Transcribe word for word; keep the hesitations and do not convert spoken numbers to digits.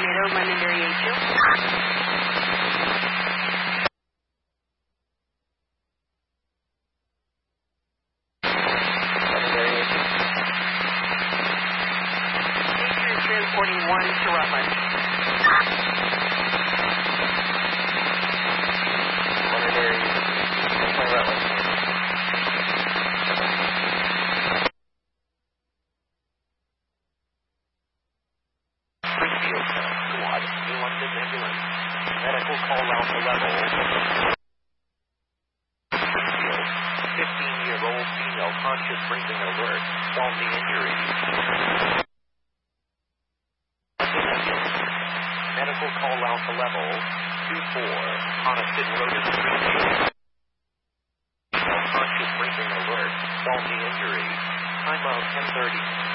Tornado, Londonderry A two. Transporting one to Rutland. Londonderry, play Rutland. Springfield, squad, New London ambulance. Medical call out to level. Springfield, fifteen-year-old female conscious breathing alert. Solve the injury. Medical call out to level two four, Coniston Road in Springfield. Conscious breathing alert, solve the injury. Time out ten thirty.